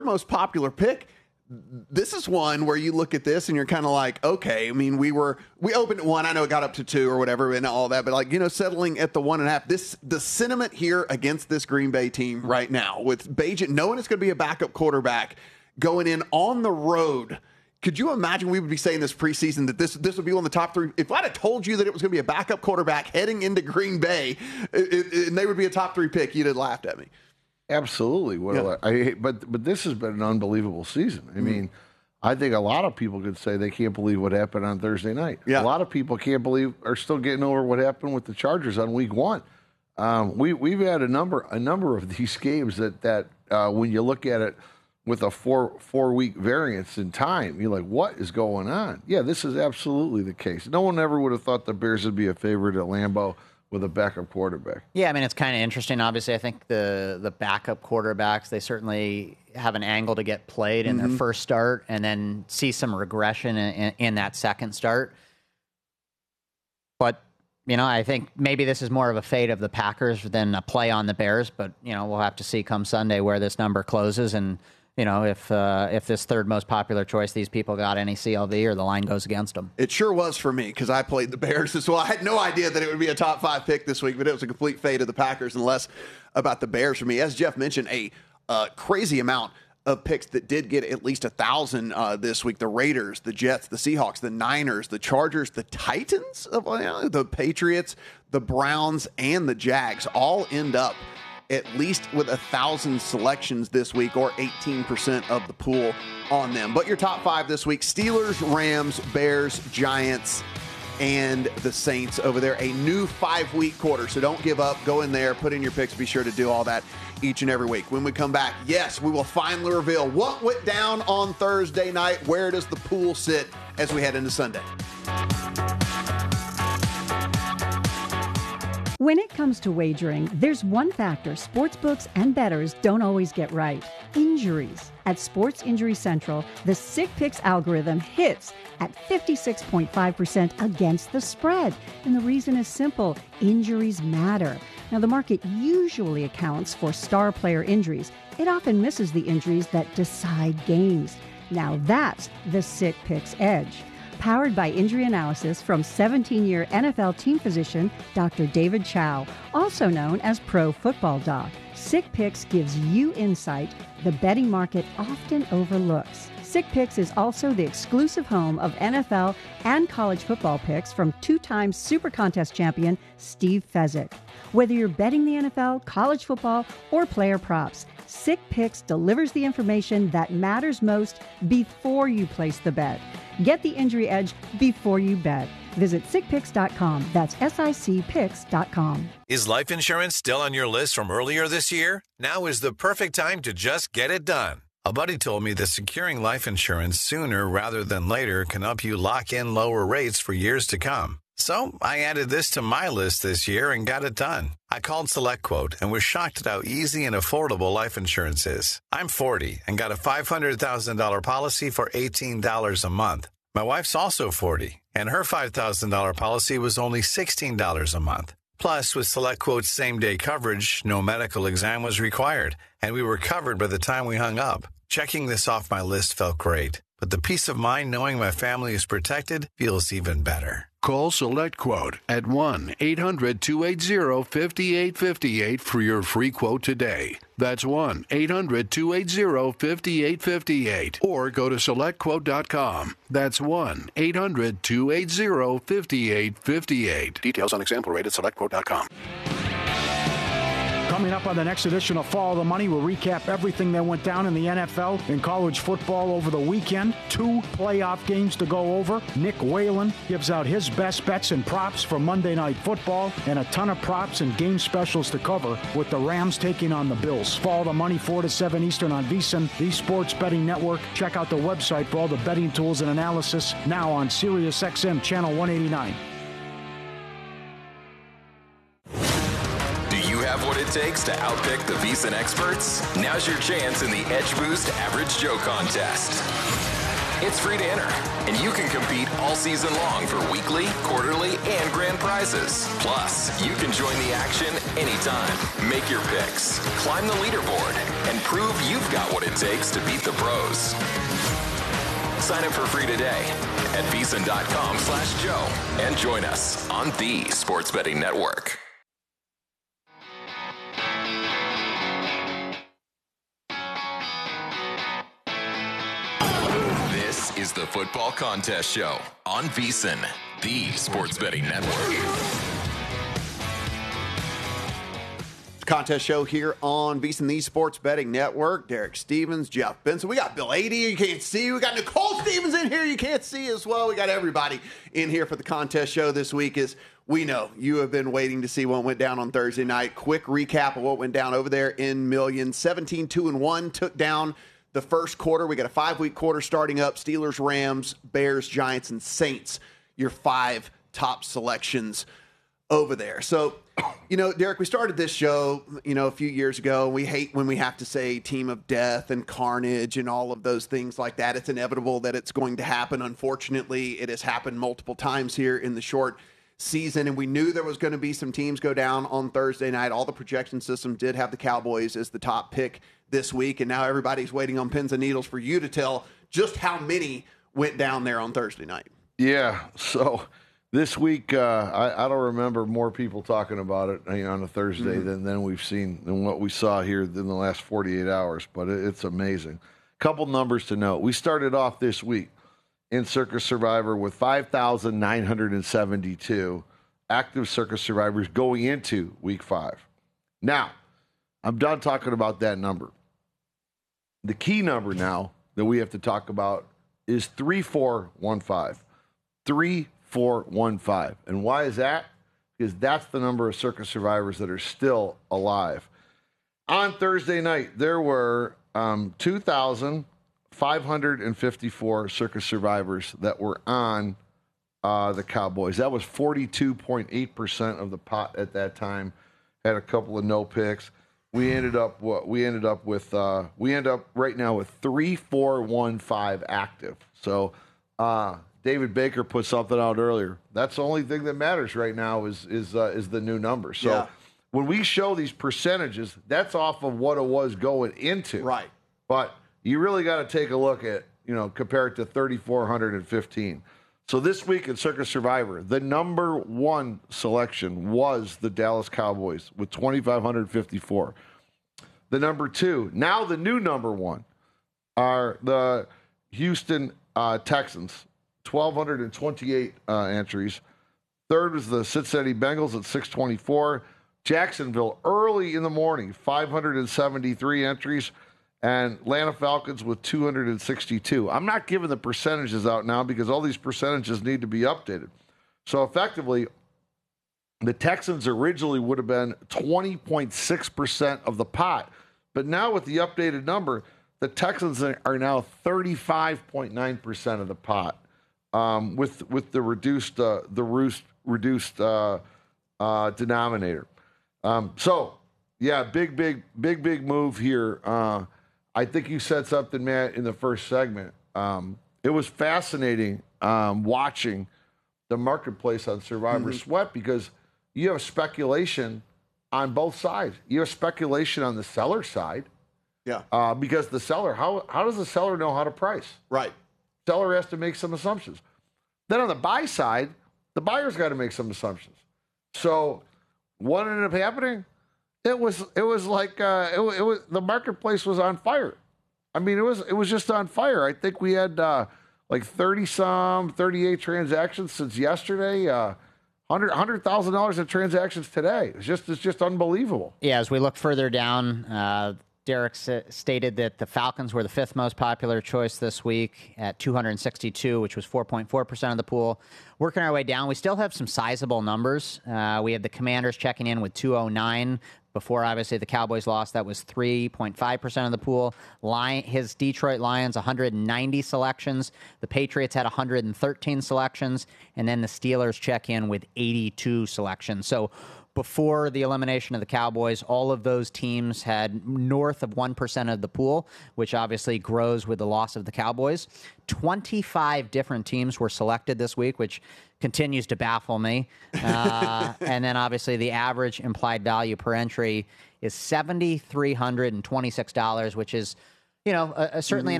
most popular pick. This is one where you look at this and you're kind of like, okay, I mean, we opened at 1. I know it got up to 2 or whatever and all that, but like, settling at the 1.5, the sentiment here against this Green Bay team right now with Bagent knowing it's going to be a backup quarterback going in on the road. Could you imagine we would be saying this preseason that this would be one of the top 3? If I'd have told you that it was going to be a backup quarterback heading into Green Bay and they would be a top 3 pick, you'd have laughed at me. Absolutely. But this has been an unbelievable season. I mean, I think a lot of people could say they can't believe what happened on Thursday night. Yeah. A lot of people can't believe are still getting over what happened with the Chargers on week 1. We've had a number of these games that when you look at it with a four-week variance in time, you're like, what is going on? Yeah, this is absolutely the case. No one ever would have thought the Bears would be a favorite at Lambeau with a backup quarterback. Yeah, I mean, it's kind of interesting. Obviously, I think the backup quarterbacks, they certainly have an angle to get played in their first start and then see some regression in that second start. But, I think maybe this is more of a fate of the Packers than a play on the Bears. But, we'll have to see come Sunday where this number closes and, if this third most popular choice, these people got any CLV or the line goes against them. It sure was for me because I played the Bears as well. I had no idea that it would be a top 5 pick this week, but it was a complete fate of the Packers and less about the Bears for me. As Jeff mentioned, a crazy amount of picks that did get at least 1,000 this week. The Raiders, the Jets, the Seahawks, the Niners, the Chargers, the Titans, the Patriots, the Browns, and the Jags all end up at least with 1,000 selections this week, or 18% of the pool on them. But your top 5 this week: Steelers, Rams, Bears, Giants, and the Saints over there. A new 5-week quarter, so don't give up. Go in there, put in your picks. Be sure to do all that each and every week. When we come back, yes, we will finally reveal what went down on Thursday night. Where does the pool sit as we head into Sunday? When it comes to wagering, there's one factor sportsbooks and bettors don't always get right: injuries. At Sports Injury Central, the Sick Picks algorithm hits at 56.5% against the spread. And the reason is simple: injuries matter. Now, the market usually accounts for star player injuries. It often misses the injuries that decide games. Now that's the Sick Picks edge. Powered by injury analysis from 17-year NFL team physician Dr. David Chow, also known as Pro Football Doc. Sick Picks gives you insight the betting market often overlooks. Sick Picks is also the exclusive home of NFL and college football picks from 2-time Super Contest champion Steve Fezzik. Whether you're betting the NFL, college football, or player props, Sick Picks delivers the information that matters most before you place the bet. Get the injury edge before you bet. Visit sickpicks.com. That's SICPicks.com. Is life insurance still on your list from earlier this year? Now is the perfect time to just get it done. A buddy told me that securing life insurance sooner rather than later can help you lock in lower rates for years to come. So I added this to my list this year and got it done. I called SelectQuote and was shocked at how easy and affordable life insurance is. I'm 40 and got a $500,000 policy for $18 a month. My wife's also 40, and her $5,000 policy was only $16 a month. Plus, with SelectQuote's same-day coverage, no medical exam was required, and we were covered by the time we hung up. Checking this off my list felt great, but the peace of mind knowing my family is protected feels even better. Call SelectQuote at 1-800-280-5858 for your free quote today. That's 1-800-280-5858. Or go to SelectQuote.com. That's 1-800-280-5858. Details on example rate at SelectQuote.com. Coming up on the next edition of Follow the Money, we'll recap everything that went down in the NFL and college football over the weekend. 2 playoff games to go over. Nick Whalen gives out his best bets and props for Monday Night Football, and a ton of props and game specials to cover with the Rams taking on the Bills. Follow the Money 4 to 7 Eastern on VSiN, the Sports Betting Network. Check out the website for all the betting tools and analysis, now on SiriusXM Channel 189. Have what it takes to outpick the VSiN experts? Now's your chance in the Edge Boost Average Joe contest. It's free to enter, and you can compete all season long for weekly, quarterly, and grand prizes. Plus, you can join the action anytime. Make your picks, climb the leaderboard, and prove you've got what it takes to beat the pros. Sign up for free today at VSiN.com/Joe and join us on the Sports Betting Network. This is the Football Contest Show on VSiN, the Sports Betting Network. Contest show here on VSiN, the Sports Betting Network. Derek Stevens, Jeff Benson. We got Bill Adie, you can't see. We got Nicole Stevens in here, you can't see as well. We got everybody in here for the contest show this week. As we know, you have been waiting to see what went down on Thursday night. Quick recap of what went down over there in Millions. 17-2-1 took down the first quarter. We got a 5-week quarter starting up. Steelers, Rams, Bears, Giants, and Saints. Your 5 top selections over there. So, Derek, we started this show, a few years ago. We hate when we have to say team of death and carnage and all of those things like that. It's inevitable that it's going to happen. Unfortunately, it has happened multiple times here in the short season, and we knew there was going to be some teams go down on Thursday night. All the projection systems did have the Cowboys as the top pick this week, and now everybody's waiting on pins and needles for you to tell just how many went down there on Thursday night. Yeah, so this week, I don't remember more people talking about it on a Thursday than we've seen, than what we saw here in the last 48 hours, but it's amazing. Couple numbers to note. We started off this week in Circus Survivor with 5,972 active Circus Survivors going into Week 5. Now, I'm done talking about that number. The key number now that we have to talk about is 3415. 3415. And why is that? Because that's the number of Circus Survivors that are still alive. On Thursday night, there were 2,554 Circus Survivors that were on the Cowboys. That was 42.8% of the pot at that time. Had a couple of no picks. We ended up right now with 3415 active. So David Baker put something out earlier. That's the only thing that matters right now is the new number. So when we show these percentages, that's off of what it was going into. Right. But you really got to take a look at, compare it to 3,415. So this week in Circus Survivor, the number one selection was the Dallas Cowboys with 2,554. The number two, now the new number one, are the Houston Texans, 1,228 entries. Third was the Cincinnati Bengals at 624. Jacksonville early in the morning, 573 entries. And Atlanta Falcons with 262. I'm not giving the percentages out now because all these percentages need to be updated. So effectively, the Texans originally would have been 20.6% of the pot. But now with the updated number, the Texans are now 35.9% of the pot with the reduced denominator. So, yeah, big move here. I think you said something, Matt, in the first segment. It was fascinating watching the marketplace on Survivor Sweat because you have speculation on both sides. You have speculation on the seller side. Yeah. Because the seller, how does the seller know how to price? Right. Seller has to make some assumptions. Then on the buy side, the buyer's got to make some assumptions. So what ended up happening? It was like the marketplace was on fire. I mean, it was just on fire. I think we had like 38 transactions since yesterday. $100,000 in transactions today. It's just unbelievable. Yeah, as we look further down, Derek stated that the Falcons were the 5th most popular choice this week at 262, which was 4.4% of the pool. Working our way down, we still have some sizable numbers. We have the Commanders checking in with 209. Before, obviously, the Cowboys lost. That was 3.5% of the pool. His Detroit Lions, 190 selections. The Patriots had 113 selections. And then the Steelers check in with 82 selections. So before the elimination of the Cowboys, all of those teams had north of 1% of the pool, which obviously grows with the loss of the Cowboys. 25 different teams were selected this week, which continues to baffle me. And then obviously the average implied value per entry is $7,326, which is, certainly